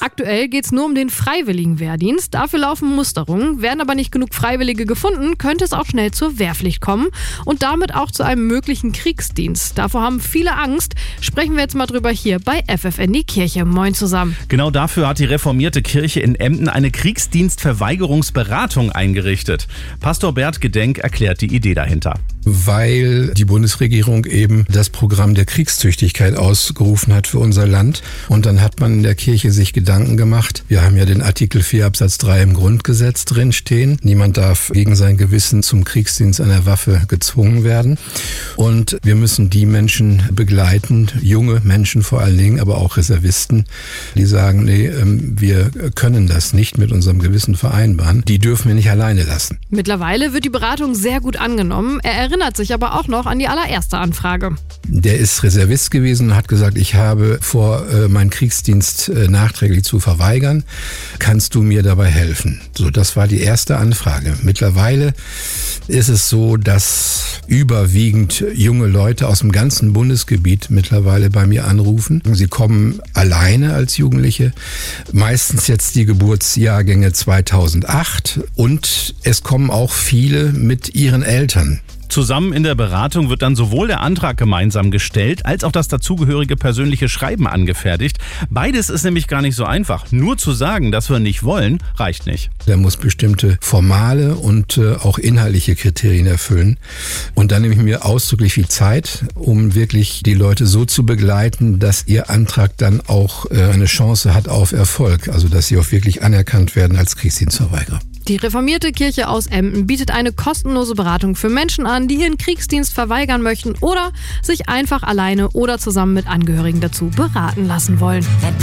Aktuell geht es nur um den freiwilligen Wehrdienst. Dafür laufen Musterungen. Werden aber nicht genug Freiwillige gefunden, könnte es auch schnell zur Wehrpflicht kommen und damit auch zu einem möglichen Kriegsdienst. Davor haben viele Angst. Sprechen wir jetzt mal drüber hier bei FFN die Kirche. Moin zusammen. Genau dafür hat die reformierte Kirche in Emden eine Kriegsdienstverweigerungsberatung eingerichtet. Pastor Bert Gedenk erklärt die Idee dahinter. Weil die Bundesregierung eben das Programm der Kriegstüchtigkeit ausgerufen hat für unser Land. Und dann hat man in der Kirche sich Gedanken gemacht. Wir haben ja den Artikel 4 Absatz 3 im Grundgesetz drin stehen. Niemand darf gegen sein Gewissen zum Kriegsdienst an der Waffe gezwungen werden. Und wir müssen die Menschen begleiten, junge Menschen vor allen Dingen, aber auch Reservisten, die sagen, nee, wir können das nicht mit unserem Gewissen vereinbaren. Die dürfen wir nicht alleine lassen. Mittlerweile wird die Beratung sehr gut angenommen. Er erinnert sich aber auch noch an die allererste Anfrage. Der ist Reservist gewesen und hat gesagt, ich habe vor, meinen Kriegsdienst nachträglich zu verweigern. Kannst du mir dabei helfen? So, das war die erste Anfrage. Mittlerweile ist es so, dass überwiegend junge Leute aus dem ganzen Bundesgebiet mittlerweile bei mir anrufen. Sie kommen alleine als Jugendliche, meistens jetzt die Geburtsjahrgänge 2008 und es kommen auch viele mit ihren Eltern. Zusammen in der Beratung wird dann sowohl der Antrag gemeinsam gestellt, als auch das dazugehörige persönliche Schreiben angefertigt. Beides ist nämlich gar nicht so einfach. Nur zu sagen, dass wir nicht wollen, reicht nicht. Der muss bestimmte formale und auch inhaltliche Kriterien erfüllen. Und dann nehme ich mir ausdrücklich viel Zeit, um wirklich die Leute so zu begleiten, dass ihr Antrag dann auch eine Chance hat auf Erfolg. Also dass sie auch wirklich anerkannt werden als Kriegsdienstverweigerer. Die reformierte Kirche aus Emden bietet eine kostenlose Beratung für Menschen an, die ihren Kriegsdienst verweigern möchten oder sich einfach alleine oder zusammen mit Angehörigen dazu beraten lassen wollen.